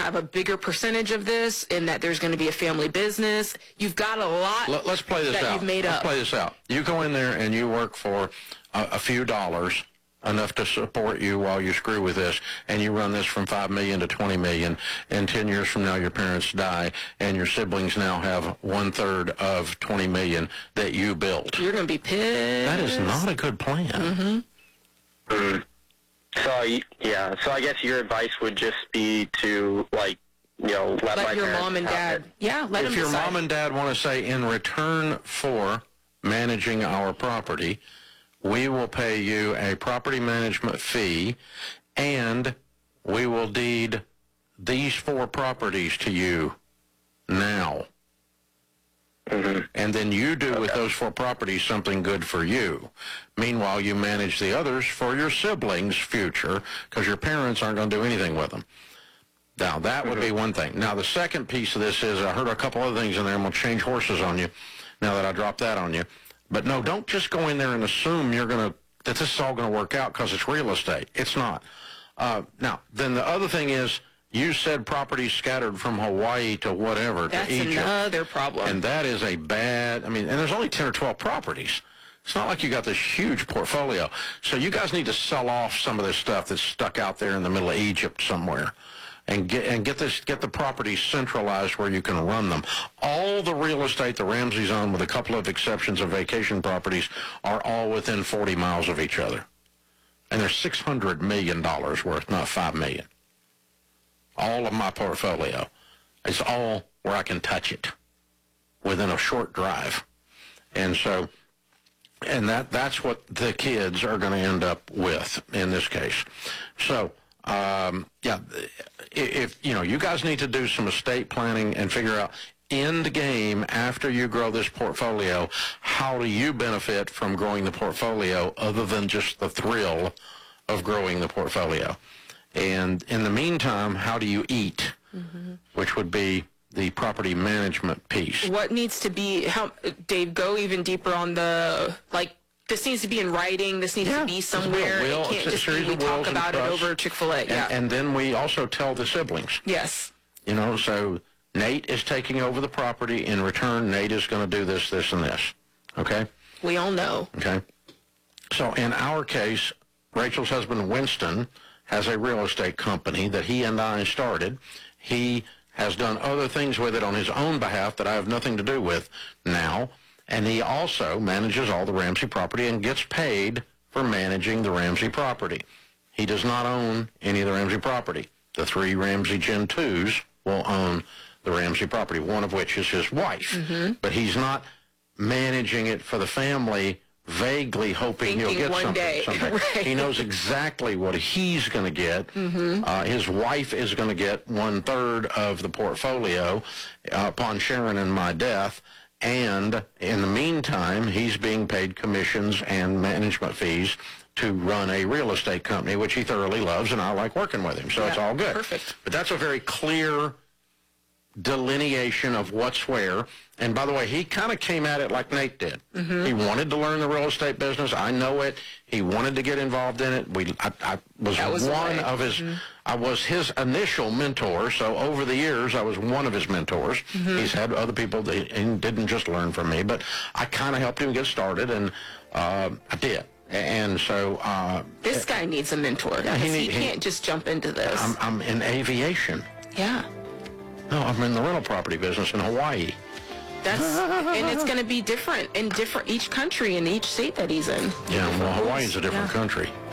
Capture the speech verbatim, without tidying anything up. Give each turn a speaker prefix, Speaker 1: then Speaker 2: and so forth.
Speaker 1: have a bigger percentage of this and that there's going to be a family business. You've got a lot
Speaker 2: Let, let's play this
Speaker 1: that
Speaker 2: out.
Speaker 1: you've made
Speaker 2: let's
Speaker 1: up.
Speaker 2: play this out. You go in there and you work for a, a few dollars, enough to support you while you screw with this, and you run this from five million dollars to twenty million dollars, and ten years from now your parents die, and your siblings now have one-third of twenty million dollars that you built.
Speaker 1: You're going to be pissed.
Speaker 2: That is not a good plan.
Speaker 1: Mm-hmm.
Speaker 3: Mm. So, yeah, so I guess your advice would just be to, like, you know, let,
Speaker 1: Let
Speaker 3: my
Speaker 1: your
Speaker 3: parents
Speaker 1: mom and
Speaker 3: have
Speaker 1: dad,
Speaker 3: it.
Speaker 1: yeah, let
Speaker 2: If
Speaker 1: them
Speaker 2: your
Speaker 1: decide.
Speaker 2: mom and dad want to say, in return for managing our property, we will pay you a property management fee, and we will deed these four properties to you now.
Speaker 3: Mm-hmm.
Speaker 2: And then you do
Speaker 3: Okay.
Speaker 2: with those four properties something good for you. Meanwhile, you manage the others for your siblings' future, because your parents aren't going to do anything with them. Now, that would be one thing. Now, the second piece of this is, I heard a couple other things in there. I'm going to change horses on you now that I dropped that on you. But no, don't just go in there and assume you're going to, that this is all going to work out because it's real estate. It's not. Uh, now, then the other thing is, you said properties scattered from Hawaii to whatever,
Speaker 1: That's
Speaker 2: to Egypt.
Speaker 1: another problem.
Speaker 2: And that is a bad, I mean, and there's only ten or twelve properties. It's not like you got this huge portfolio. So you guys need to sell off some of this stuff that's stuck out there in the middle of Egypt somewhere. And get and get this get the properties centralized where you can run them. All the real estate the Ramseys own, with a couple of exceptions of vacation properties, are all within forty miles of each other. And they're six hundred million dollars worth, not five million dollars. All of my portfolio is all where I can touch it within a short drive. And so, and that that's what the kids are going to end up with in this case. So, Um, yeah, if, you know, you guys need to do some estate planning and figure out, end game, after you grow this portfolio, how do you benefit from growing the portfolio other than just the thrill of growing the portfolio? And in the meantime, how do you eat, mm-hmm. which would be the property management piece.
Speaker 1: What needs to be, how, Dave, go even deeper on the, like, this needs to be in writing. This needs
Speaker 2: Yeah,
Speaker 1: to be
Speaker 2: it's a will,
Speaker 1: somewhere.
Speaker 2: will,
Speaker 1: It can't
Speaker 2: it's a
Speaker 1: just be
Speaker 2: series
Speaker 1: we
Speaker 2: of
Speaker 1: talk
Speaker 2: wills and
Speaker 1: about it
Speaker 2: trusts.
Speaker 1: over Chick-fil-A.
Speaker 2: And,
Speaker 1: Yeah.
Speaker 2: and then we also tell the siblings.
Speaker 1: Yes.
Speaker 2: You know, so Nate is taking over the property. In return, Nate is going to do this, this, and this. Okay?
Speaker 1: We all know.
Speaker 2: Okay? So in our case, Rachel's husband, Winston, has a real estate company that he and I started. He has done other things with it on his own behalf that I have nothing to do with now. And he also manages all the Ramsey property and gets paid for managing the Ramsey property. He does not own any of the Ramsey property. The three Ramsey Gen twos will own the Ramsey property, one of which is his wife. Mm-hmm. But he's not managing it for the family, vaguely hoping
Speaker 1: Thinking
Speaker 2: he'll get
Speaker 1: one
Speaker 2: something
Speaker 1: day.
Speaker 2: someday.
Speaker 1: Right.
Speaker 2: He knows exactly what he's going to get. Mm-hmm. Uh, his wife is going to get one-third of the portfolio uh, upon Sharon and my death. And in the meantime, he's being paid commissions and management fees to run a real estate company, which he thoroughly loves, and I like working with him. So
Speaker 1: Yeah,
Speaker 2: it's all good.
Speaker 1: perfect.
Speaker 2: But that's a very clear delineation of what's where. And by the way, he kind of came at it like Nate did. Mm-hmm. He wanted to learn the real estate business. I know it. He wanted to get involved in it. We, I, I was,
Speaker 1: was
Speaker 2: one
Speaker 1: right.
Speaker 2: of his, mm-hmm. I was his initial mentor. So over the years, I was one of his mentors. Mm-hmm. He's had other people that he didn't just learn from me, but I kind of helped him get started, and uh, I did. And so uh,
Speaker 1: This guy needs a mentor.
Speaker 2: Yeah, he
Speaker 1: he,
Speaker 2: need-
Speaker 1: he
Speaker 2: he-
Speaker 1: can't just jump into this.
Speaker 2: I'm, I'm in aviation.
Speaker 1: yeah.
Speaker 2: No, I'm in the rental property business in Hawaii.
Speaker 1: That's and it's going to be different in different each country and each state that he's in.
Speaker 2: Yeah, well,
Speaker 1: Different
Speaker 2: Hawaii's a
Speaker 1: rules.
Speaker 2: different
Speaker 1: Yeah.
Speaker 2: country.